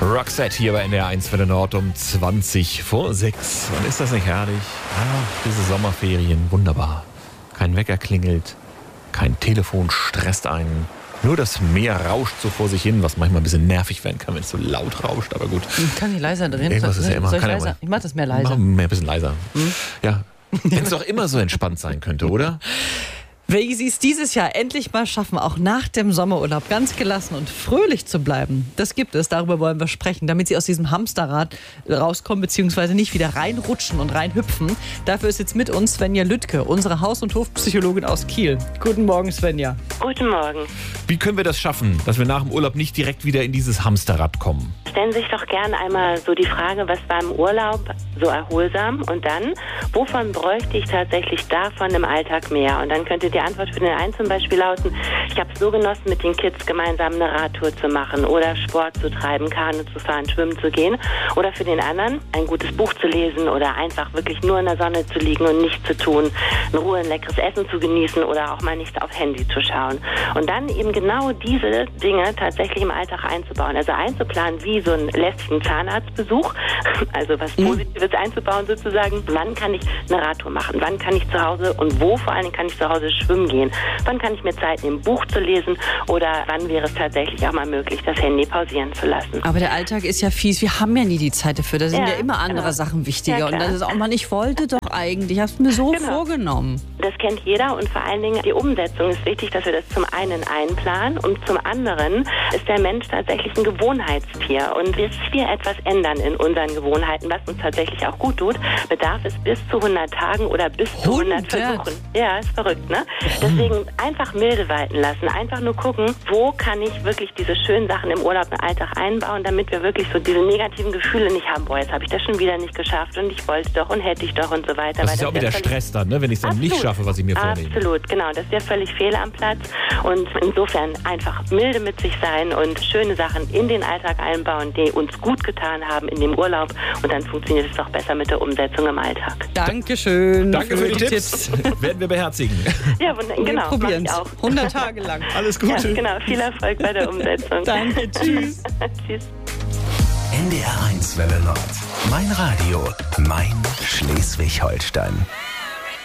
Roxette hier bei NDR 1 für den Nord um 20 vor 6. Und ist das nicht herrlich? Diese Sommerferien, wunderbar. Kein Wecker klingelt, kein Telefon stresst einen. Nur das Meer rauscht so vor sich hin, was manchmal ein bisschen nervig werden kann, wenn es so laut rauscht, aber gut. Kann ich leiser drin? Irgendwas ist ja immer. Soll ich leiser? Ich mach das mehr leiser. Ein bisschen leiser. Ja. Wenn es doch immer so entspannt sein könnte, oder? Wie sie es dieses Jahr endlich mal schaffen, auch nach dem Sommerurlaub ganz gelassen und fröhlich zu bleiben, das gibt es, darüber wollen wir sprechen, damit sie aus diesem Hamsterrad rauskommen, beziehungsweise nicht wieder reinrutschen und reinhüpfen. Dafür ist jetzt mit uns Svenja Lüttke, unsere Haus- und Hofpsychologin aus Kiel. Guten Morgen, Svenja. Guten Morgen. Wie können wir das schaffen, dass wir nach dem Urlaub nicht direkt wieder in dieses Hamsterrad kommen? Stellen Sie sich doch gerne einmal so die Frage, was war im Urlaub so erholsam und dann, wovon bräuchte ich tatsächlich davon im Alltag mehr? Und dann könnte die Antwort für den einen zum Beispiel lauten, ich habe es so genossen, mit den Kids gemeinsam eine Radtour zu machen oder Sport zu treiben, Kanu zu fahren, schwimmen zu gehen. Oder für den anderen, ein gutes Buch zu lesen oder einfach wirklich nur in der Sonne zu liegen und nichts zu tun, in Ruhe ein leckeres Essen zu genießen oder auch mal nicht aufs Handy zu schauen. Und dann eben genau diese Dinge tatsächlich im Alltag einzubauen. Also einzuplanen wie so einen lästigen Zahnarztbesuch, also was Positives einzubauen sozusagen. Wann kann ich eine Radtour machen? Wann kann ich zu Hause und wo vor allen Dingen kann ich zu Hause schwimmen gehen? Wann kann ich mir Zeit nehmen, ein Buch zu lesen? Oder wann wäre es tatsächlich auch mal möglich, das Handy pausieren zu lassen? Aber der Alltag ist ja fies. Wir haben ja nie die Zeit dafür. Da sind ja immer andere Sachen wichtiger. Ja, und das ist auch mal, ich wollte doch eigentlich. Ich habe es mir so vorgenommen. Das kennt jeder und vor allen Dingen die Umsetzung ist wichtig, dass wir das zum einen einplanen und zum anderen ist der Mensch tatsächlich ein Gewohnheitstier. Und bis wir etwas ändern in unseren Gewohnheiten, was uns tatsächlich auch gut tut, bedarf es bis zu 100 Tagen oder bis zu 100 Versuchen. Ja, ist verrückt, ne? Deswegen einfach milde walten lassen. Einfach nur gucken, wo kann ich wirklich diese schönen Sachen im Urlaub im Alltag einbauen, damit wir wirklich so diese negativen Gefühle nicht haben. Boah, jetzt habe ich das schon wieder nicht geschafft und ich wollte doch und hätte ich doch und so weiter. Das ist ja auch wieder Stress dann, ne? Wenn ich es dann nicht schaffe, was ich mir vornehme. Absolut, genau. Das wäre völlig fehl am Platz. Und insofern einfach milde mit sich sein und schöne Sachen in den Alltag einbauen, die uns gut getan haben in dem Urlaub. Und dann funktioniert es doch besser mit der Umsetzung im Alltag. Dankeschön. Danke für die Tipps. Werden wir beherzigen. Ja, genau. Probieren es. 100 Tage lang. Alles Gute. Ja, genau. Viel Erfolg bei der Umsetzung. Danke. Tschüss. Tschüss. NDR 1 Welle Nord. Mein Radio. Mein Schleswig-Holstein.